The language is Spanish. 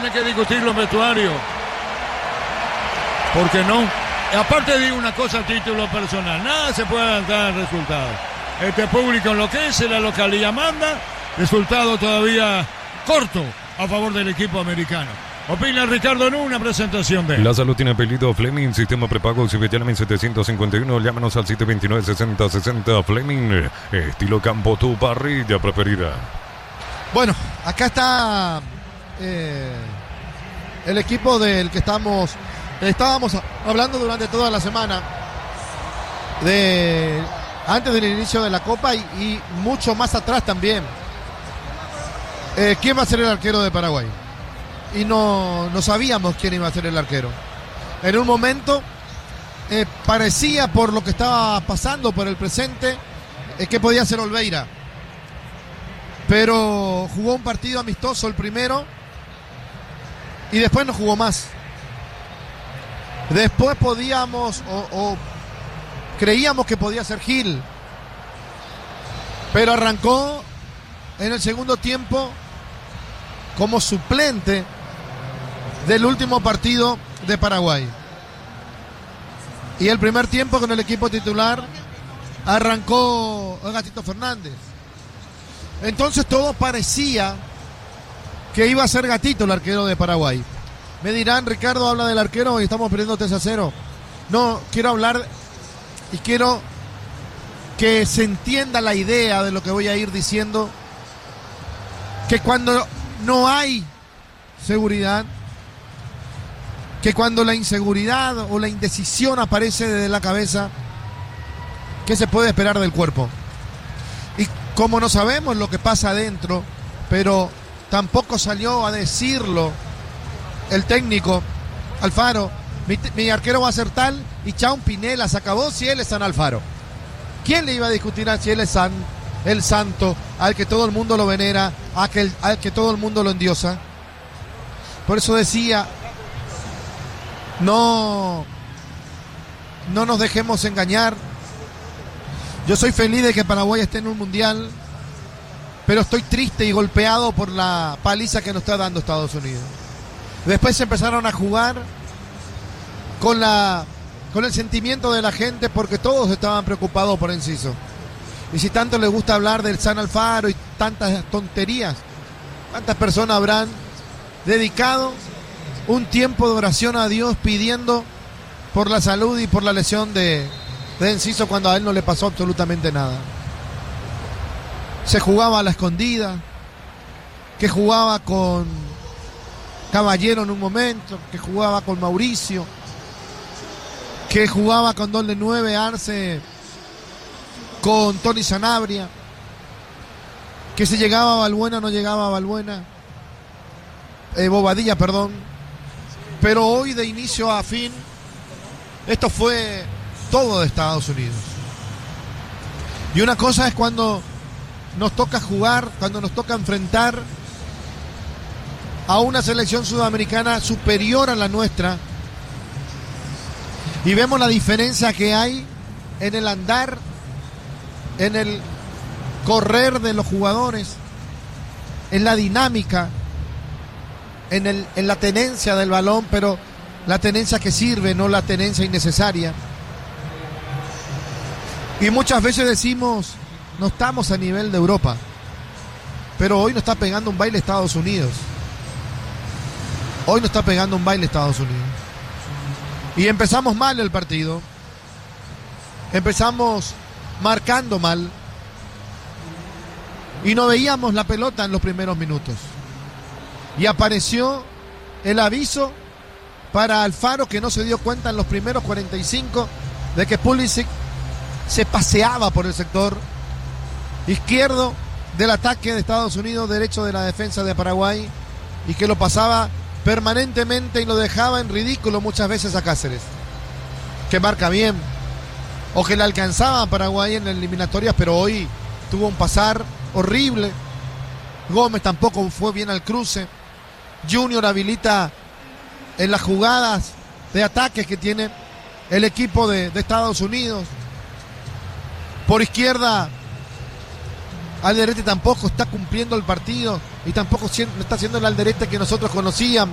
Tiene que discutir los vestuarios. ¿Por qué no? Aparte digo una cosa a título personal, nada se puede adelantar al resultado. Este público enloquece, la localidad manda, resultado todavía corto a favor del equipo americano. Opina Ricardo en una presentación de... La salud tiene apellido Fleming, sistema prepago, si llaman 751, llámanos al 729-6060 Fleming, estilo campo, tu parrilla preferida. Bueno, acá está el equipo del que estábamos hablando durante toda la semana, antes del inicio de la Copa y mucho más atrás también. ¿Quién va a ser el arquero de Paraguay? Y no sabíamos quién iba a ser el arquero. En un momento parecía, por lo que estaba pasando, por el presente, que podía ser Olveira. Pero jugó un partido amistoso el primero y después no jugó más. Después podíamos o creíamos que podía ser Gil, pero arrancó en el segundo tiempo como suplente del último partido de Paraguay. Y el primer tiempo con el equipo titular arrancó el Gatito Fernández. Entonces todo parecía que iba a ser Gatito el arquero de Paraguay. Me dirán, Ricardo, habla del arquero y estamos perdiendo 3-0. No, quiero hablar y quiero que se entienda la idea de lo que voy a ir diciendo. Que cuando no hay seguridad, que cuando la inseguridad o la indecisión aparece desde la cabeza, ¿qué se puede esperar del cuerpo? Y como no sabemos lo que pasa adentro, pero tampoco salió a decirlo el técnico Alfaro, mi arquero va a ser tal, y chao Pinela, se acabó si él es San Alfaro. ¿Quién le iba a discutir a si él es el santo, al que todo el mundo lo venera, al que todo el mundo lo endiosa? Por eso decía, no nos dejemos engañar. Yo soy feliz de que Paraguay esté en un mundial, pero estoy triste y golpeado por la paliza que nos está dando Estados Unidos. Después se empezaron a jugar con el sentimiento de la gente, porque todos estaban preocupados por Enciso. Y si tanto les gusta hablar del San Alfaro y tantas tonterías, ¿cuántas personas habrán dedicado un tiempo de oración a Dios pidiendo por la salud y por la lesión de Enciso cuando a él no le pasó absolutamente nada? Se jugaba a la escondida, que jugaba con Caballero en un momento, que jugaba con Mauricio, que jugaba con doble 9 Arce, con Tony Sanabria, que si llegaba a Balbuena no llegaba a Balbuena, Bobadilla, perdón. Pero hoy, de inicio a fin, esto fue todo de Estados Unidos. Y una cosa es cuando nos toca jugar, cuando nos toca enfrentar a una selección sudamericana superior a la nuestra, y vemos la diferencia que hay en el andar, en el correr de los jugadores, en la dinámica, en la tenencia del balón, pero la tenencia que sirve, no la tenencia innecesaria. Y muchas veces decimos, no estamos a nivel de Europa, pero hoy nos está pegando un baile Estados Unidos. Hoy nos está pegando un baile Estados Unidos. Y empezamos mal el partido. Empezamos marcando mal. Y no veíamos la pelota en los primeros minutos. Y apareció el aviso para Alfaro, que no se dio cuenta en los primeros 45 de que Pulisic se paseaba por el sector izquierdo del ataque de Estados Unidos, derecho de la defensa de Paraguay, y que lo pasaba permanentemente y lo dejaba en ridículo muchas veces a Cáceres, que marca bien, o que le alcanzaba a Paraguay en eliminatorias, pero hoy tuvo un pasar horrible. Gómez tampoco fue bien al cruce. Junior habilita en las jugadas de ataques que tiene el equipo de Estados Unidos. Por izquierda, Alderete tampoco está cumpliendo el partido y tampoco está haciendo el Alderete que nosotros conocíamos.